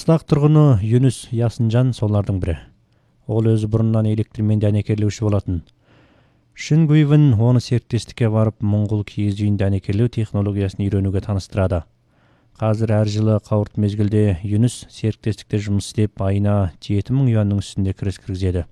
Қыстақ тұрғыны Юнус Ясынжан солардың бірі. Ол өзі бұрыннан электрмен дәнекерлеуші болатын. Шын Гуйвен оны серіктестікке барып, Моңғол киіз үйін дәнекерлеу технологиясын үйренуге таныстырады. Қазір әр жылы қауырт мезгілде Юнус серіктестікте жұмыс істеп, айына 7000 юанның үстінде кіріс кіргізеді.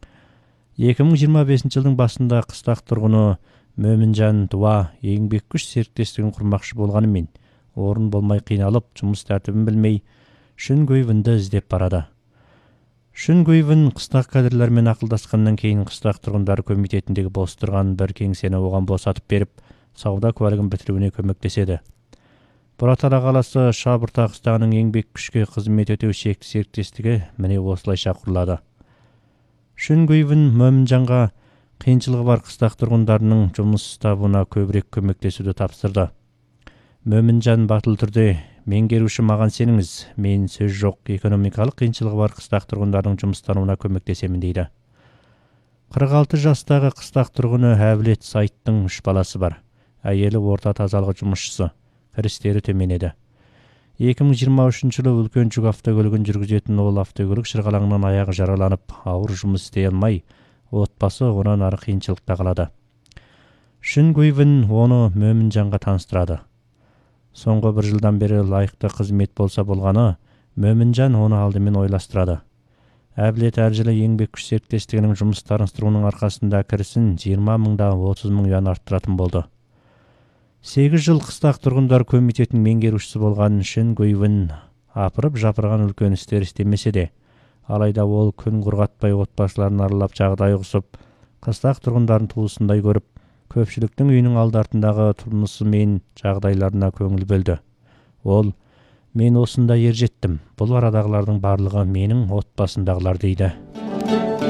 2025 жылдың басында қыстақ тұрғыны Мөмінжан Дуа еңбек күш серіктестігін құрмақшы болғанымен, орын болмай қиналып, жұмыс тәртібін білмей, Шын Гуйвенді іздеп барады. Шын Гуйвен қыстақ кадрлармен ақылдасқаннан кейін қыстақ тұрғындар комитетіндегі бос тұрған бір кеңсені оған босатып беріп, сауда куәлігін бітіруіне көмектеседі. Бұратала қаласы Шабырта қыстағының еңбек күшке қызмет ету шекті серіктестігі міне осылайша құрылады. Шын Гуйвен Мөмінжанға қиыншылығы бар қыстақ тұрғындарының жұмыс табуына көбірек көмектесуді тапсырды. Мөмінжан батыл түрде: "Меңгеруші маған сеніңіз, мен сөз жоқ, экономикалық қиыншылығы бар қыстақ тұрғындардың жұмыстануына көмектесемін" дейді. 46 жастағы қыстақ тұрғыны Әбілет Сайттың 3 баласы бар. Әйелі орта тазалығы жұмысшысы, кірістері төмен еді. 2023 жылы үлкен жүк автокөлігін жүргізетін ол автокөлік шырғалаңынан аяғы жараланып, ауыр жұмыс істей алмай, отбасы онан ары қиыншылықта қалады. Шын Гуйвен оны Мөмінжанға таныстырады. Соңғы бір жылдан бері лайықты қызмет болса болғаны, Мөмінжан оны алдымен ойластырады. Әбілет әр жылы еңбек күш серіктестігінің жұмыстарын ыстыруының арқасында кірісін 20 мыңда 30 мың юан арттыратын болды. 8 жыл қыстақ тұрғындар комитетінің меңгерушісі болған Шын Гуйвен апырып жапырған үлкен істер істемесе де, алайда ол күн құрғатпай отбасыларын аралап жағдай ұғысып, қыстақ тұрғындарын туысындай көріп, көпшіліктің үйінің алдартындағы тұрмысы мен жағдайларына көңіл бөлді. Ол: "Мен осында ержеттім, бұл арадағылардың барлығы менің отбасындағылар" дейді.